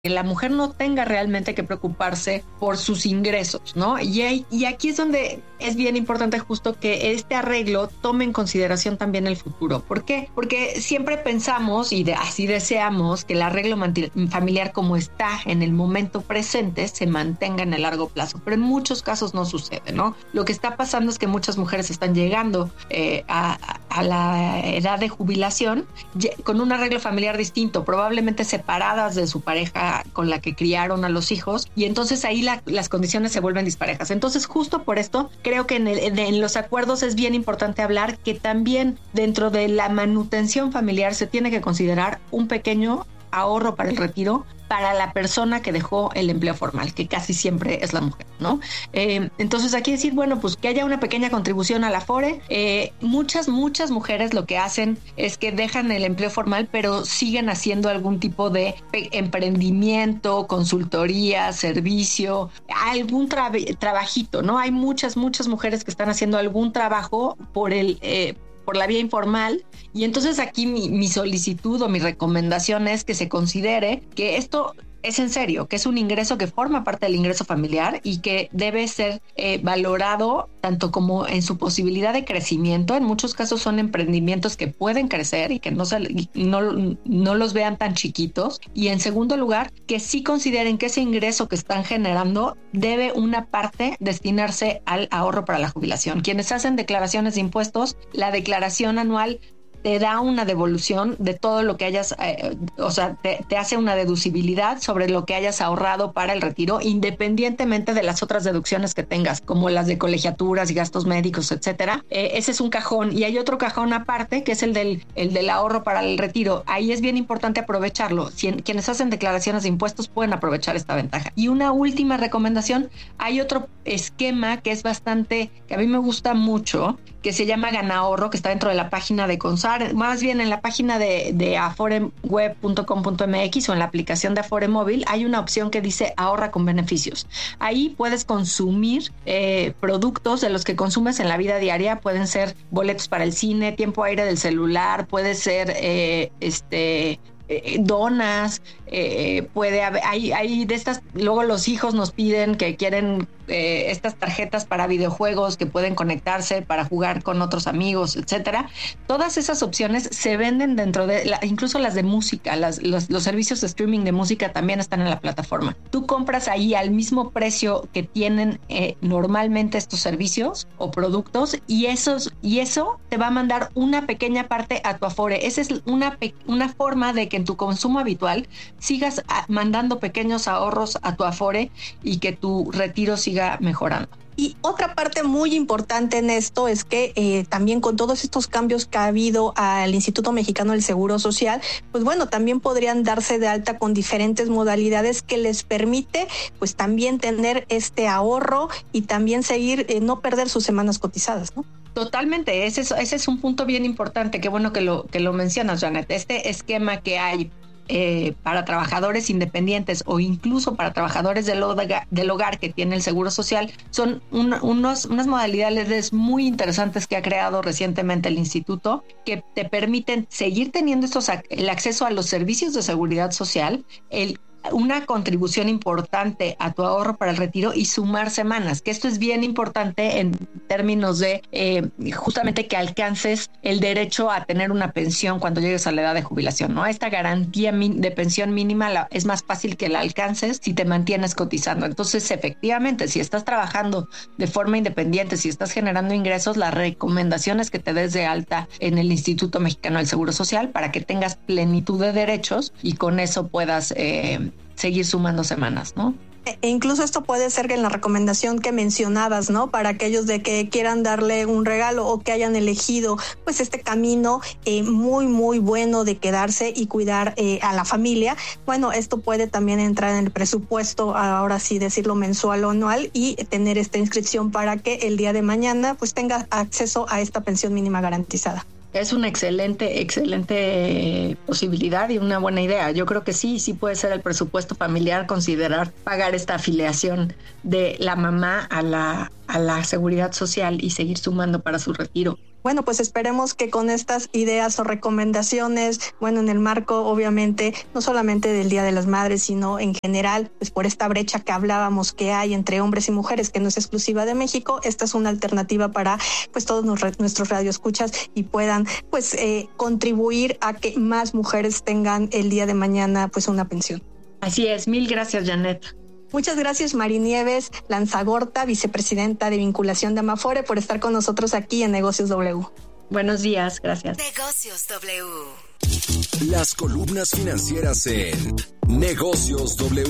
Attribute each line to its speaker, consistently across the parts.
Speaker 1: la mujer no tenga realmente que preocuparse por sus ingresos, ¿no? Y aquí es donde es bien importante justo que este arreglo tome en consideración también el futuro. ¿Por qué? Porque siempre pensamos y así deseamos que el arreglo familiar como está en el momento presente se mantenga en el largo plazo, pero en muchos casos no sucede, ¿no? Lo que está pasando es que muchas mujeres están llegando a la edad de jubilación con un arreglo familiar distinto, probablemente separadas de su pareja con la que criaron a los hijos, y entonces ahí las condiciones se vuelven disparejas. Entonces justo por esto creo que en los acuerdos es bien importante hablar que también dentro de la manutención familiar se tiene que considerar un pequeño ahorro para el retiro para la persona que dejó el empleo formal, que casi siempre es la mujer, ¿no? Entonces aquí decir, bueno, pues que haya una pequeña contribución a la Afore. Muchas mujeres lo que hacen es que dejan el empleo formal, pero siguen haciendo algún tipo de emprendimiento, consultoría, servicio, algún trabajito, ¿no? Hay muchas mujeres que están haciendo algún trabajo por la vía informal, y entonces aquí mi solicitud o mi recomendación es que se considere que esto es en serio, que es un ingreso que forma parte del ingreso familiar y que debe ser valorado tanto como en su posibilidad de crecimiento. En muchos casos son emprendimientos que pueden crecer y que no los vean tan chiquitos. Y en segundo lugar, que sí consideren que ese ingreso que están generando debe una parte destinarse al ahorro para la jubilación. Quienes hacen declaraciones de impuestos, la declaración anual te da una devolución de todo lo que hayas, te hace una deducibilidad sobre lo que hayas ahorrado para el retiro, independientemente de las otras deducciones que tengas, como las de colegiaturas y gastos médicos, etcétera. Ese es un cajón, y hay otro cajón aparte, que es el del ahorro para el retiro. Ahí es bien importante aprovecharlo. Quienes hacen declaraciones de impuestos pueden aprovechar esta ventaja. Y una última recomendación, hay otro esquema que a mí me gusta mucho, que se llama Ganahorro, que está dentro de la página de CONSAR, más bien en la página de aforeweb.com.mx o en la aplicación de Afore Móvil, hay una opción que dice ahorra con beneficios. Ahí puedes consumir productos de los que consumes en la vida diaria. Pueden ser boletos para el cine, tiempo aire del celular, puede ser donas, puede haber, hay de estas. Luego los hijos nos piden que quieren estas tarjetas para videojuegos que pueden conectarse para jugar con otros amigos, etcétera. Todas esas opciones se venden dentro de incluso las de música, los servicios de streaming de música también están en la plataforma. Tú compras ahí al mismo precio que tienen normalmente estos servicios o productos, y eso te va a mandar una pequeña parte a tu Afore. Esa es una forma de que en tu consumo habitual sigas mandando pequeños ahorros a tu Afore y que tu retiro siga mejorando.
Speaker 2: Y otra parte muy importante en esto es que también con todos estos cambios que ha habido al Instituto Mexicano del Seguro Social, pues bueno, también podrían darse de alta con diferentes modalidades que les permite pues también tener este ahorro y también seguir, no perder sus semanas cotizadas, ¿no?
Speaker 1: Totalmente, ese es un punto bien importante. Qué bueno que lo mencionas, Janet. Este esquema que hay para trabajadores independientes o incluso para trabajadores del hogar que tiene el Seguro Social son unas modalidades muy interesantes que ha creado recientemente el instituto, que te permiten seguir teniendo el acceso a los servicios de seguridad social, una contribución importante a tu ahorro para el retiro y sumar semanas, que esto es bien importante en términos de justamente que alcances el derecho a tener una pensión cuando llegues a la edad de jubilación, ¿no? Esta garantía de pensión mínima es más fácil que la alcances si te mantienes cotizando. Entonces, efectivamente, si estás trabajando de forma independiente, si estás generando ingresos, la recomendación es que te des de alta en el Instituto Mexicano del Seguro Social para que tengas plenitud de derechos y con eso puedas seguir sumando semanas, ¿no?
Speaker 2: E incluso esto puede ser que en la recomendación que mencionabas, ¿no? Para aquellos de que quieran darle un regalo o que hayan elegido pues este camino muy, muy bueno de quedarse y cuidar a la familia. Bueno, esto puede también entrar en el presupuesto, ahora sí decirlo mensual o anual, y tener esta inscripción para que el día de mañana pues tenga acceso a esta pensión mínima garantizada.
Speaker 1: Es una excelente posibilidad y una buena idea. Yo creo que sí puede ser el presupuesto familiar considerar pagar esta afiliación de la mamá a la seguridad social y seguir sumando para su retiro.
Speaker 2: Bueno, pues esperemos que con estas ideas o recomendaciones, bueno, en el marco, obviamente, no solamente del Día de las Madres, sino en general, pues por esta brecha que hablábamos que hay entre hombres y mujeres, que no es exclusiva de México, esta es una alternativa para, pues, todos nuestros radioescuchas y puedan, pues, contribuir a que más mujeres tengan el día de mañana, pues, una pensión.
Speaker 1: Así es. Mil gracias, Janet.
Speaker 2: Muchas gracias, Marinieves Lanzagorta, vicepresidenta de vinculación de Amafore, por estar con nosotros aquí en Negocios W.
Speaker 1: Buenos días, gracias.
Speaker 3: Negocios W.
Speaker 4: Las columnas financieras en Negocios W.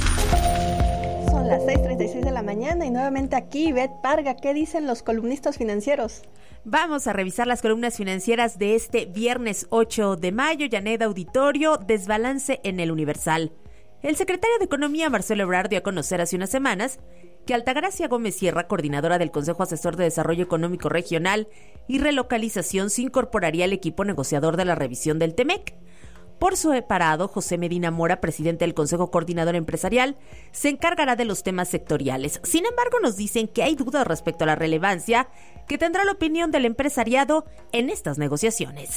Speaker 5: Son las 6:36 de la mañana y nuevamente aquí, Ivette Parga, ¿qué dicen los columnistas financieros?
Speaker 6: Vamos a revisar las columnas financieras de este viernes 8 de mayo. Janet, auditorio, desbalance en el Universal. El secretario de Economía, Marcelo Ebrard, dio a conocer hace unas semanas que Altagracia Gómez Sierra, coordinadora del Consejo Asesor de Desarrollo Económico Regional y Relocalización, se incorporaría al equipo negociador de la revisión del TEMEC. Por su separado, José Medina Mora, presidente del Consejo Coordinador Empresarial, se encargará de los temas sectoriales. Sin embargo, nos dicen que hay dudas respecto a la relevancia que tendrá la opinión del empresariado en estas negociaciones.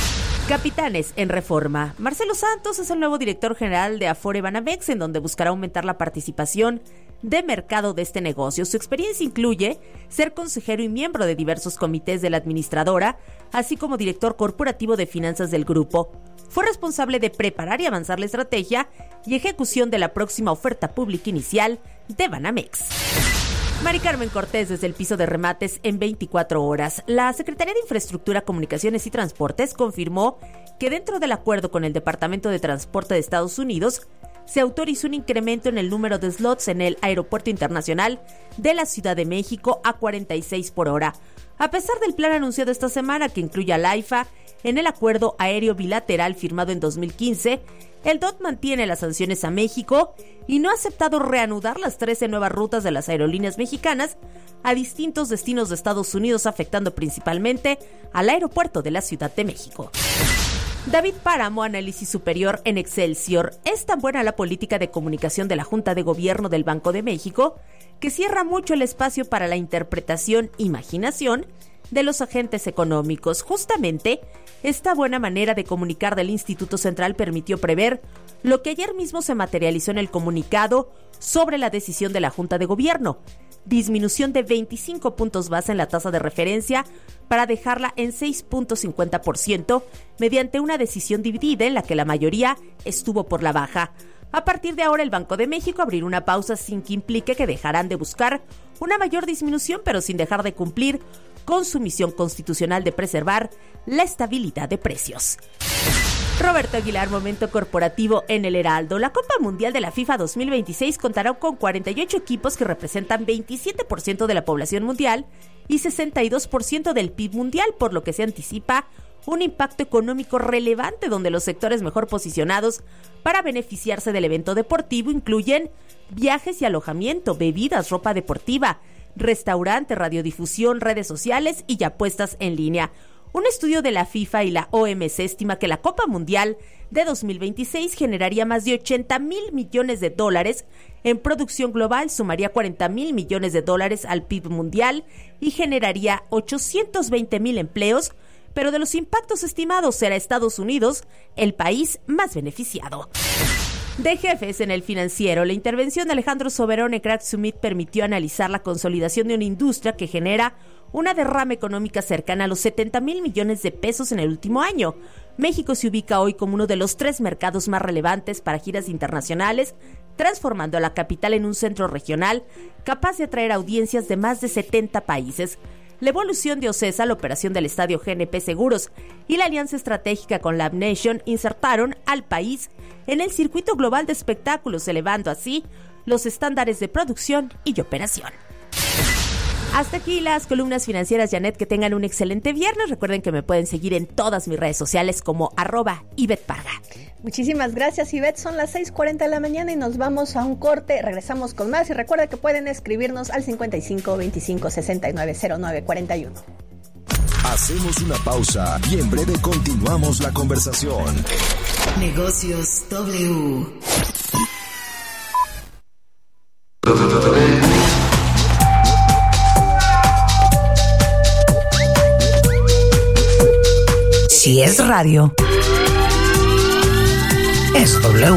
Speaker 6: Capitanes en reforma. Marcelo Santos es el nuevo director general de Afore Banamex, en donde buscará aumentar la participación de mercado de este negocio. Su experiencia incluye ser consejero y miembro de diversos comités de la administradora, así como director corporativo de finanzas del grupo. Fue responsable de preparar y avanzar la estrategia y ejecución de la próxima oferta pública inicial de Banamex. Mari Carmen Cortés, desde el piso de remates en 24 horas. La Secretaría de Infraestructura, Comunicaciones y Transportes confirmó que dentro del acuerdo con el Departamento de Transporte de Estados Unidos se autorizó un incremento en el número de slots en el Aeropuerto Internacional de la Ciudad de México a 46 por hora. A pesar del plan anunciado esta semana que incluye al AIFA en el acuerdo aéreo bilateral firmado en 2015, el DOT mantiene las sanciones a México y no ha aceptado reanudar las 13 nuevas rutas de las aerolíneas mexicanas a distintos destinos de Estados Unidos, afectando principalmente al aeropuerto de la Ciudad de México. David Páramo, análisis superior en Excelsior. Es tan buena la política de comunicación de la Junta de Gobierno del Banco de México que cierra mucho el espacio para la interpretación, imaginación de los agentes económicos. Justamente, esta buena manera de comunicar del Instituto Central permitió prever lo que ayer mismo se materializó en el comunicado sobre la decisión de la Junta de Gobierno: disminución de 25 puntos base en la tasa de referencia para dejarla en 6.50% mediante una decisión dividida en la que la mayoría estuvo por la baja. A partir de ahora, el Banco de México abrirá una pausa sin que implique que dejarán de buscar una mayor disminución, pero sin dejar de cumplir con su misión constitucional de preservar la estabilidad de precios. Roberto Aguilar, momento corporativo en el Heraldo. La Copa Mundial de la FIFA 2026 contará con 48 equipos que representan 27% de la población mundial y 62% del PIB mundial, por lo que se anticipa un impacto económico relevante, donde los sectores mejor posicionados para beneficiarse del evento deportivo incluyen viajes y alojamiento, bebidas, ropa deportiva, restaurante, radiodifusión, redes sociales y apuestas en línea. Un estudio de la FIFA y la OMC estima que la Copa Mundial de 2026 generaría más de 80,000 millones de dólares en producción global, sumaría 40,000 millones de dólares al PIB mundial y generaría 820,000 empleos, pero de los impactos estimados será Estados Unidos el país más beneficiado. De jefes en el financiero, la intervención de Alejandro Soberón en Crack Summit permitió analizar la consolidación de una industria que genera una derrama económica cercana a los 70,000 millones de pesos en el último año. México se ubica hoy como uno de los 3 mercados más relevantes para giras internacionales, transformando a la capital en un centro regional capaz de atraer audiencias de más de 70 países. La evolución de OCESA, la operación del estadio GNP Seguros y la alianza estratégica con Live Nation insertaron al país en el circuito global de espectáculos, elevando así los estándares de producción y operación. Hasta aquí las columnas financieras, Janet. Que tengan un excelente viernes. Recuerden que me pueden seguir en todas mis redes sociales como @Ivette Parga.
Speaker 5: Muchísimas gracias, Ivette. Son las 6:40 de la mañana y nos vamos a un corte. Regresamos con más y recuerda que pueden escribirnos al 55 25 69 09 41.
Speaker 4: Hacemos una pausa y en breve continuamos la conversación.
Speaker 3: Negocios W.
Speaker 7: Si es radio, es W.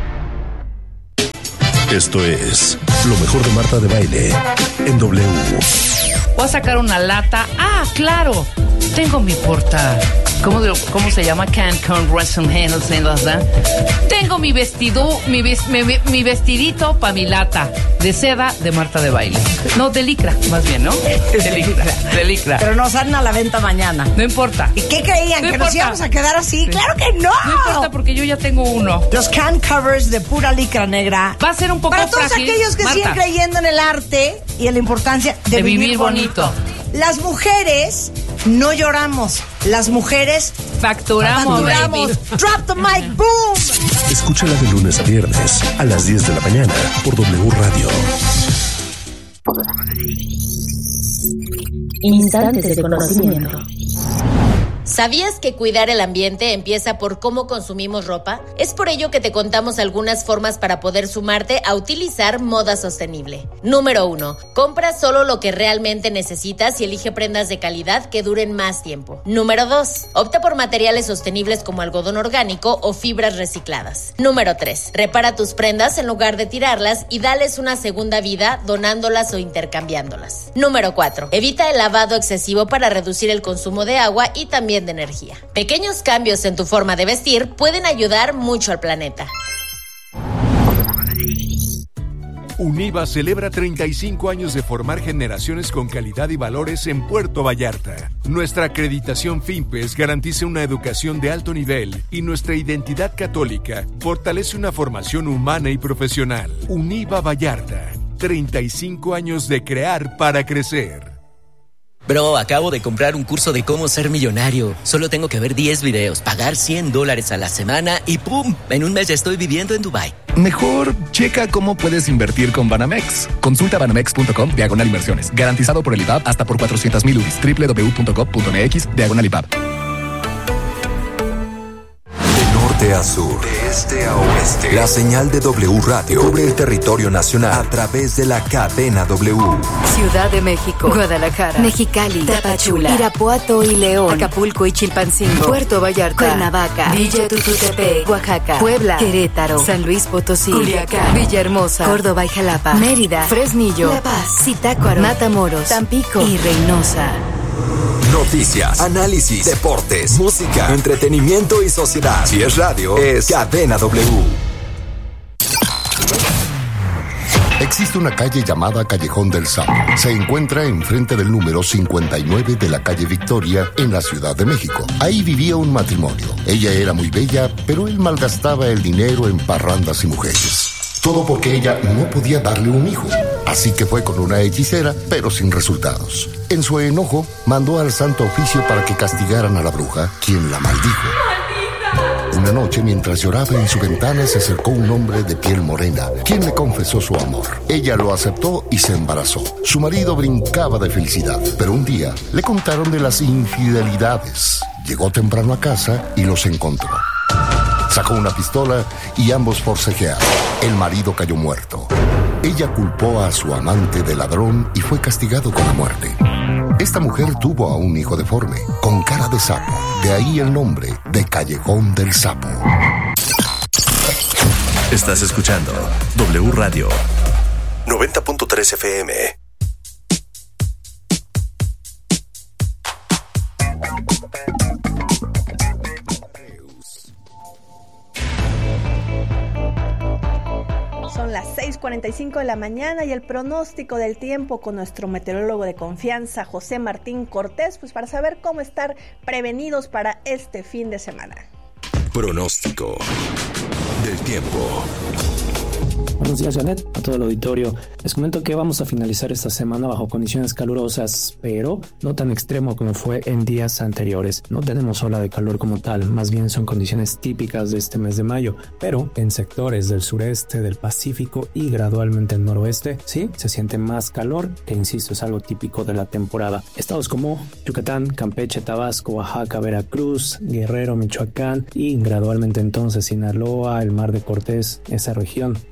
Speaker 4: Esto es lo mejor de Marta de Baile en W.
Speaker 8: Voy a sacar una lata. Ah, claro. Tengo mi porta. ¿Cómo se llama? Cancun Western Hills. Tengo mi vestido, mi vestidito para mi lata de seda de Marta de Baile. No, de licra, más bien, ¿no? De licra.
Speaker 7: Pero nos salen a la venta mañana.
Speaker 8: No importa.
Speaker 7: ¿Y qué creían?
Speaker 8: No
Speaker 7: ¿Que nos íbamos a quedar así?
Speaker 8: Sí.
Speaker 7: ¡Claro que no!
Speaker 8: No importa porque yo ya tengo uno.
Speaker 7: Los can covers de pura licra negra.
Speaker 8: Va a ser un poco
Speaker 7: para todos
Speaker 8: frágil,
Speaker 7: aquellos que
Speaker 8: Marta,
Speaker 7: siguen creyendo en el arte y en la importancia de vivir bonito. Las mujeres no lloramos. Las mujeres
Speaker 8: facturamos. Baby.
Speaker 7: Drop the mic, boom.
Speaker 4: Escúchala de lunes a viernes a las 10 de la mañana por W Radio.
Speaker 9: Instantes de conocimiento.
Speaker 10: ¿Sabías que cuidar el ambiente empieza por cómo consumimos ropa? Es por ello que te contamos algunas formas para poder sumarte a utilizar moda sostenible. Número 1. Compra solo lo que realmente necesitas y elige prendas de calidad que duren más tiempo. Número 2. Opta por materiales sostenibles como algodón orgánico o fibras recicladas. Número 3. Repara tus prendas en lugar de tirarlas y dales una segunda vida donándolas o intercambiándolas. Número 4. Evita el lavado excesivo para reducir el consumo de agua y también de energía. Pequeños cambios en tu forma de vestir pueden ayudar mucho al planeta.
Speaker 11: Univa celebra 35 años de formar generaciones con calidad y valores en Puerto Vallarta. Nuestra acreditación FIMPES garantiza una educación de alto nivel y nuestra identidad católica fortalece una formación humana y profesional. Univa Vallarta, 35 años de crear para crecer.
Speaker 12: Bro, acabo de comprar un curso de cómo ser millonario. Solo tengo que ver 10 videos, pagar $100 a la semana y ¡pum! En un mes ya estoy viviendo en Dubái.
Speaker 13: Mejor checa cómo puedes invertir con Banamex. Consulta banamex.com/inversiones. Garantizado por el IBAB hasta por 400,000 UDIs. www.gov.mx/IBAB.
Speaker 14: De a sur, de este a oeste, la señal de W Radio cubre el territorio nacional a través de la cadena W.
Speaker 15: Ciudad de México, Guadalajara, Mexicali, Tapachula, Irapuato y León, Acapulco y Chilpancingo, Puerto Vallarta, Cuernavaca, Villa Tututepec, Oaxaca, Puebla, Querétaro, San Luis Potosí, Culiacán, Villahermosa, Córdoba y Jalapa, Mérida, Fresnillo, La Paz, Zitácuaro, Matamoros, Tampico y Reynosa.
Speaker 14: Noticias, análisis, deportes, música, entretenimiento y sociedad. Si es radio, es Cadena W.
Speaker 16: Existe una calle llamada Callejón del Sapo. Se encuentra enfrente del número 59 de la calle Victoria, en la Ciudad de México. Ahí vivía un matrimonio. Ella era muy bella, pero él malgastaba el dinero en parrandas y mujeres. Todo porque ella no podía darle un hijo. Así que fue con una hechicera, pero sin resultados. En su enojo, mandó al Santo Oficio para que castigaran a la bruja, quien la maldijo. Una noche, mientras lloraba en su ventana, se acercó un hombre de piel morena, quien le confesó su amor. Ella lo aceptó y se embarazó. Su marido brincaba de felicidad, pero un día le contaron de las infidelidades. Llegó temprano a casa y los encontró. Sacó una pistola y ambos forcejearon. El marido cayó muerto. Ella culpó a su amante de ladrón y fue castigado con la muerte. Esta mujer tuvo a un hijo deforme, con cara de sapo. De ahí el nombre de Callejón del Sapo.
Speaker 4: Estás escuchando W Radio 90.3 FM.
Speaker 5: Son las 6:45 de la mañana y el pronóstico del tiempo con nuestro meteorólogo de confianza, José Martín Cortés, pues para saber cómo estar prevenidos para este fin de semana.
Speaker 14: Pronóstico del tiempo.
Speaker 17: Buenos días, Janet, a todo el auditorio. Les comento que vamos a finalizar esta semana bajo condiciones calurosas, pero no tan extremo como fue en días anteriores. No tenemos ola de calor como tal, más bien son condiciones típicas de este mes de mayo, pero en sectores del sureste, del Pacífico y gradualmente el noroeste, sí, se siente más calor, que insisto, es algo típico de la temporada. Estados como Yucatán, Campeche, Tabasco, Oaxaca, Veracruz, Guerrero, Michoacán y gradualmente entonces Sinaloa, el Mar de Cortés, esa región en el noroeste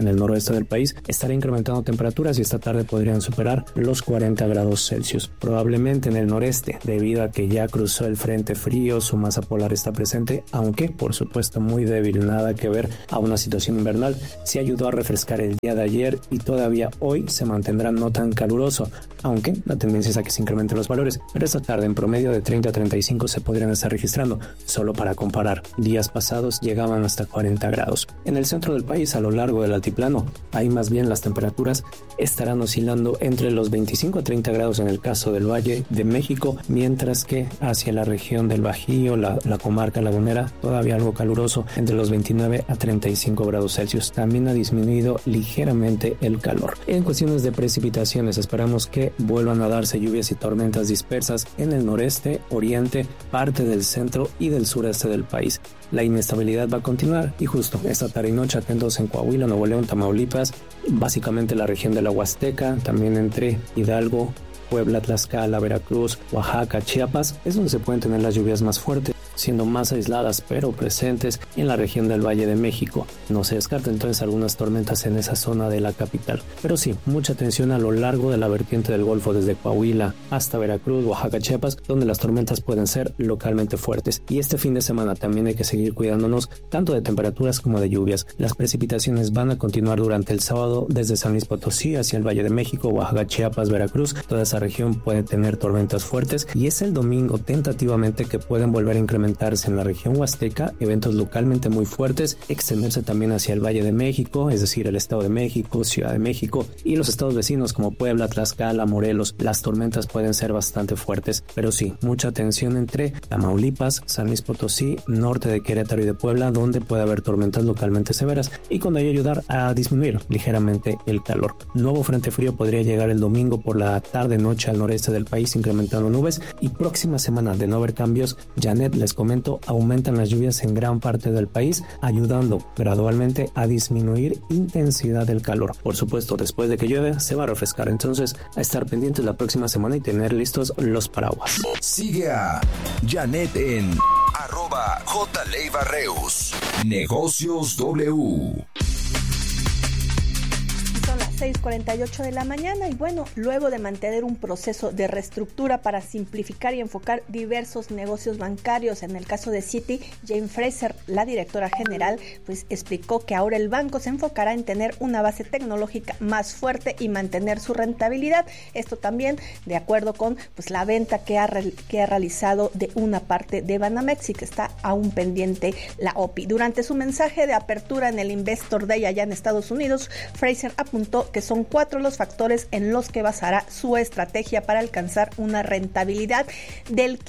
Speaker 17: sureste del país estará incrementando temperaturas y esta tarde podrían superar los 40 grados Celsius. Probablemente en el noreste, debido a que ya cruzó el frente frío, su masa polar está presente, aunque por supuesto muy débil, nada que ver a una situación invernal. Sí ayudó a refrescar el día de ayer y todavía hoy se mantendrá no tan caluroso, aunque la tendencia es a que se incrementen los valores, pero esta tarde en promedio de 30 a 35 se podrían estar registrando. Solo para comparar, días pasados llegaban hasta 40 grados. En el centro del país, a lo largo del altiplano, ahí más bien las temperaturas estarán oscilando entre los 25 a 30 grados en el caso del Valle de México, mientras que hacia la región del Bajío, la comarca lagunera, todavía algo caluroso, entre los 29 a 35 grados Celsius. También ha disminuido ligeramente el calor. En cuestiones de precipitaciones, esperamos que vuelvan a darse lluvias y tormentas dispersas en el noreste, oriente, parte del centro y del sureste del país. La inestabilidad va a continuar y justo esta tarde y noche atentos en Coahuila, Nuevo León, Tamaulipas, básicamente la región de la Huasteca, también entre Hidalgo, Puebla, Tlaxcala, Veracruz, Oaxaca, Chiapas, es donde se pueden tener las lluvias más fuertes, siendo más aisladas pero presentes en la región del Valle de México. No se descarta entonces algunas tormentas en esa zona de la capital, pero sí, mucha atención a lo largo de la vertiente del Golfo desde Coahuila hasta Veracruz, Oaxaca, Chiapas, donde las tormentas pueden ser localmente fuertes. Y este fin de semana también hay que seguir cuidándonos tanto de temperaturas como de lluvias. Las precipitaciones van a continuar durante el sábado desde San Luis Potosí hacia el Valle de México, Oaxaca, Chiapas, Veracruz. Toda esa región puede tener tormentas fuertes y es el domingo tentativamente que pueden volver a incrementarse en la región huasteca, eventos localmente muy fuertes, extenderse también hacia el Valle de México, es decir, el Estado de México, Ciudad de México y los estados vecinos como Puebla, Tlaxcala, Morelos. Las tormentas pueden ser bastante fuertes, pero sí, mucha atención entre Tamaulipas, San Luis Potosí, norte de Querétaro y de Puebla, donde puede haber tormentas localmente severas y con ello ayudar a disminuir ligeramente el calor. Nuevo frente frío podría llegar el domingo por la tarde-noche al noreste del país, incrementando nubes, y próxima semana, de no haber cambios, Janet, les comento, aumentan las lluvias en gran parte del país, ayudando gradualmente a disminuir intensidad del calor. Por supuesto, después de que llueve, se va a refrescar, entonces a estar pendientes la próxima semana y tener listos los paraguas.
Speaker 4: Sigue a Janet en @JLeibarreus. Negocios W.
Speaker 5: 6:48 de la mañana y bueno, luego de mantener un proceso de reestructura para simplificar y enfocar diversos negocios bancarios, en el caso de Citi, Jane Fraser, la directora general, pues explicó que ahora el banco se enfocará en tener una base tecnológica más fuerte y mantener su rentabilidad. Esto también de acuerdo con pues la venta que ha realizado de una parte de Banamex y que está aún pendiente la OPI. Durante su mensaje de apertura en el Investor Day allá en Estados Unidos, Fraser apuntó que son 4 los factores en los que basará su estrategia para alcanzar una rentabilidad del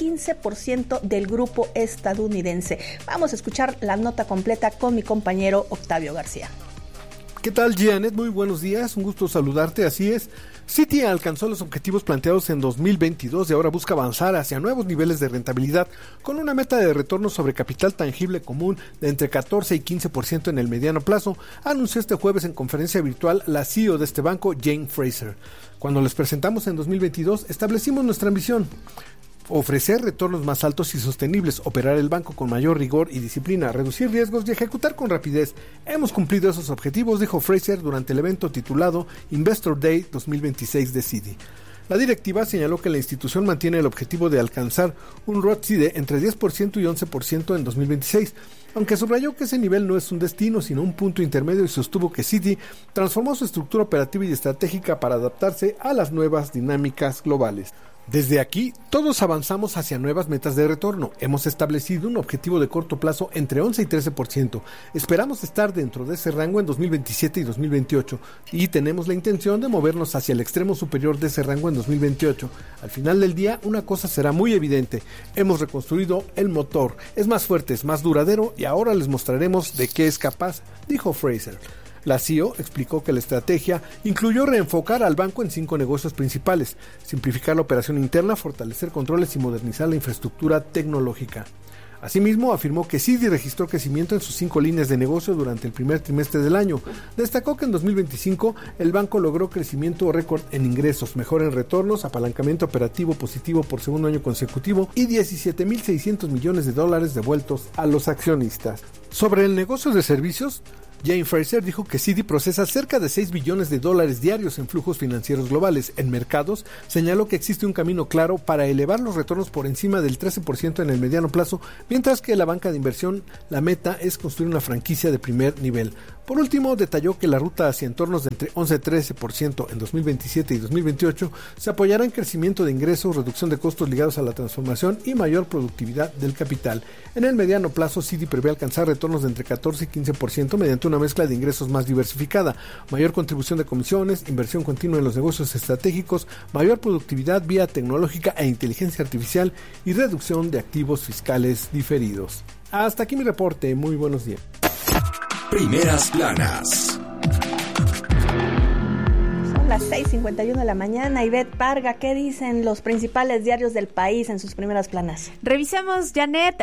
Speaker 5: 15% del grupo estadounidense. Vamos a escuchar la nota completa con mi compañero Octavio García.
Speaker 18: ¿Qué tal, Janet? Muy buenos días, un gusto saludarte, así es. Citi alcanzó los objetivos planteados en 2022 y ahora busca avanzar hacia nuevos niveles de rentabilidad con una meta de retorno sobre capital tangible común de entre 14 y 15% en el mediano plazo, anunció este jueves en conferencia virtual la CEO de este banco, Jane Fraser. Cuando les presentamos en 2022, establecimos nuestra ambición: ofrecer retornos más altos y sostenibles, operar el banco con mayor rigor y disciplina, reducir riesgos y ejecutar con rapidez. Hemos cumplido esos objetivos, dijo Fraser durante el evento titulado Investor Day 2026 de Citi. La directiva señaló que la institución mantiene el objetivo de alcanzar un ROTCE de entre 10% y 11% en 2026, aunque subrayó que ese nivel no es un destino sino un punto intermedio y sostuvo que Citi transformó su estructura operativa y estratégica para adaptarse a las nuevas dinámicas globales. Desde aquí, todos avanzamos hacia nuevas metas de retorno. Hemos establecido un objetivo de corto plazo entre 11 y 13%. Esperamos estar dentro de ese rango en 2027 y 2028 y tenemos la intención de movernos hacia el extremo superior de ese rango en 2028. Al final del día, una cosa será muy evidente. Hemos reconstruido el motor. Es más fuerte, es más duradero y ahora les mostraremos de qué es capaz, dijo Fraser. La CEO explicó que la estrategia incluyó reenfocar al banco en 5 negocios principales, simplificar la operación interna, fortalecer controles y modernizar la infraestructura tecnológica. Asimismo, afirmó que Citi registró crecimiento en sus 5 líneas de negocio durante el primer trimestre del año. Destacó que en 2025 el banco logró crecimiento récord en ingresos, mejora en retornos, apalancamiento operativo positivo por segundo año consecutivo y $17,600 millones devueltos a los accionistas. Sobre el negocio de servicios, Jane Fraser dijo que Citi procesa cerca de $6 billones diarios en flujos financieros globales. En mercados, señaló que existe un camino claro para elevar los retornos por encima del 13% en el mediano plazo, mientras que la banca de inversión, la meta es construir una franquicia de primer nivel. Por último, detalló que la ruta hacia entornos de entre 11 y 13% en 2027 y 2028 se apoyará en crecimiento de ingresos, reducción de costos ligados a la transformación y mayor productividad del capital. En el mediano plazo, Citi prevé alcanzar retornos de entre 14 y 15% mediante una mezcla de ingresos más diversificada, mayor contribución de comisiones, inversión continua en los negocios estratégicos, mayor productividad vía tecnológica e inteligencia artificial y reducción de activos fiscales diferidos. Hasta aquí mi reporte. Muy buenos días.
Speaker 4: Primeras planas.
Speaker 5: Son las 6:51 de la mañana. Ivette Parga, ¿qué dicen los principales diarios del país en sus primeras planas?
Speaker 6: Revisamos, Janet.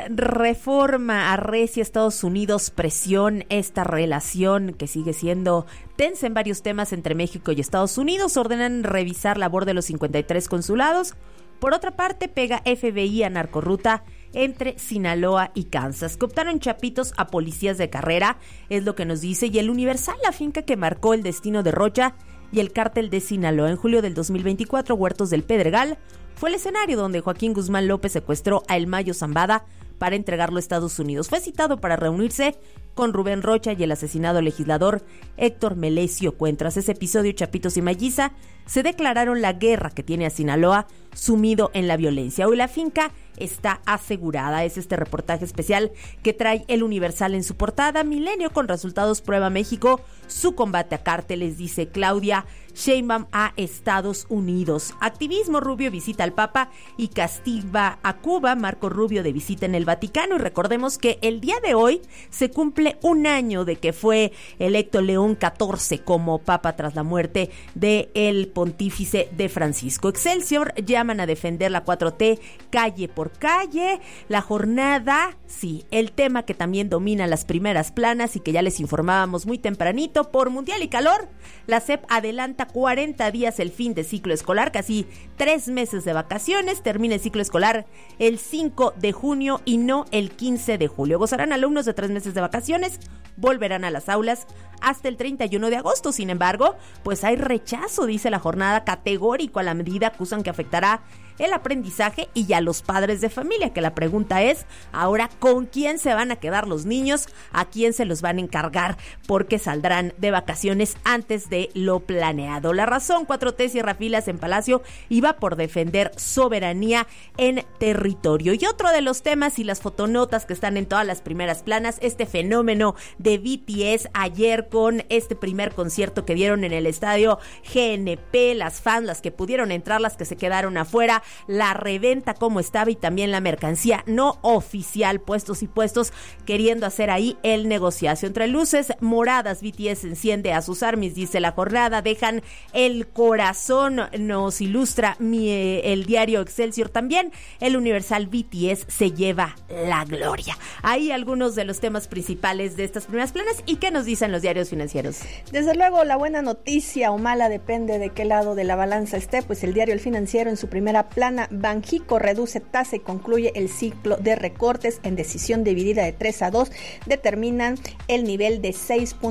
Speaker 6: Reforma arrecia Estados Unidos, presión esta relación que sigue siendo tensa en varios temas entre México y Estados Unidos. Ordenan revisar labor de los 53 consulados. Por otra parte, pega FBI a narcorruta entre Sinaloa y Kansas. Cooptaron chapitos a policías de carrera, es lo que nos dice, y el Universal, la finca que marcó el destino de Rocha y el cártel de Sinaloa. En julio del 2024, Huertos del Pedregal fue el escenario donde Joaquín Guzmán López secuestró a El Mayo Zambada para entregarlo a Estados Unidos. Fue citado para reunirse con Rubén Rocha y el asesinado legislador Héctor Melesio Cuentras. Ese episodio, Chapitos y Malliza se declararon la guerra que tiene a Sinaloa sumido en la violencia. Hoy la finca está asegurada. Es este reportaje especial que trae el Universal en su portada. Milenio con resultados prueba México su combate a cárteles, dice Claudia Sheinbaum a Estados Unidos. Activismo, Rubio visita al Papa y castiga a Cuba. Marco Rubio de visita en el Vaticano. Y recordemos que el día de hoy se cumple un año de que fue electo León XIV como Papa tras la muerte de el pontífice de Francisco. Excelsior, llaman a defender la 4T calle por calle. La jornada, sí, el tema que también domina las primeras planas y que ya les informábamos muy tempranito, por Mundial y Calor, la SEP adelanta 40 días el fin de ciclo escolar, casi 3 meses de vacaciones. Termina el ciclo escolar el 5 de junio y no el 15 de julio. Gozarán alumnos de 3 meses de vacaciones, volverán a las aulas hasta el 31 de agosto. Sin embargo, pues hay rechazo, dice la jornada, categórico a la medida. Acusan que afectará el aprendizaje y a los padres de familia, que la pregunta es ahora ¿con quién se van a quedar los niños? ¿A quién se los van a encargar? Porque saldrán de vacaciones antes de lo planeado. La Razón, 4T cierra filas en Palacio y va por defender soberanía en territorio. Y otro de los temas y las fotonotas que están en todas las primeras planas, este fenómeno de BTS ayer con este primer concierto que dieron en el estadio GNP, las fans, las que pudieron entrar, las que se quedaron afuera, la reventa como estaba y también la mercancía no oficial, puestos y puestos, queriendo hacer ahí el negociazo. Entre luces moradas, BTS enciende a sus armies, dice la jornada, dejan el corazón, nos ilustra el diario Excelsior. También el Universal, BTS se lleva la gloria. Ahí algunos de los temas principales de estas primeras planas. ¿Y qué nos dicen los diarios financieros?
Speaker 5: Desde luego, la buena noticia o mala depende de qué lado de la balanza esté, pues el diario El Financiero en su primera plana, Banjico reduce tasa y concluye el ciclo de recortes. En decisión dividida de 3-2 determinan el nivel de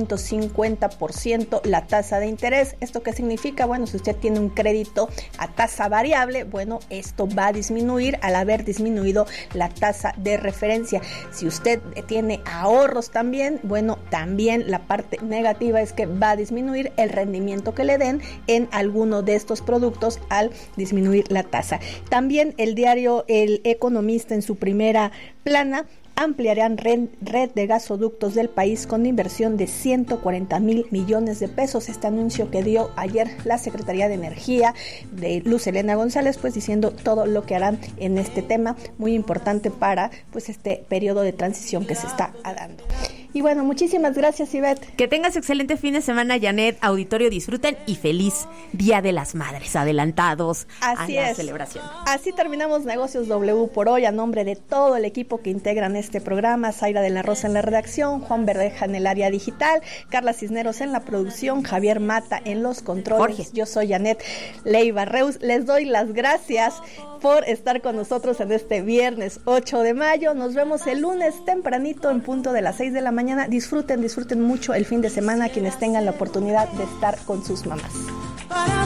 Speaker 5: 6.50% la tasa de interés. ¿Esto qué significa? Bueno, si usted tiene un crédito a tasa variable, bueno, esto va a disminuir al haber disminuido la tasa de referencia. Si usted tiene ahorros también, bueno, también la parte negativa es que va a disminuir el rendimiento que le den en alguno de estos productos al disminuir la tasa. También el diario El Economista en su primera plana, ampliarán red de gasoductos del país con inversión de 140,000 millones de pesos. Este anuncio que dio ayer la Secretaría de Energía de Luz Helena González, pues diciendo todo lo que harán en este tema, muy importante para pues este periodo de transición que se está dando. Y bueno, muchísimas gracias, Ivette.
Speaker 6: Que tengas excelente fin de semana, Janet. Auditorio, disfruten y feliz Día de las Madres, adelantados a la celebración.
Speaker 5: Así terminamos Negocios W por hoy. A nombre de todo el equipo que integran este programa, Zaira de la Rosa en la redacción, Juan Verdeja en el área digital, Carla Cisneros en la producción, Javier Mata en los controles. Jorge. Yo soy Janet Leiva Reus. Les doy las gracias por estar con nosotros en este viernes 8 de mayo. Nos vemos el lunes tempranito en punto de las 6 de la mañana Disfruten mucho el fin de semana quienes tengan la oportunidad de estar con sus mamás.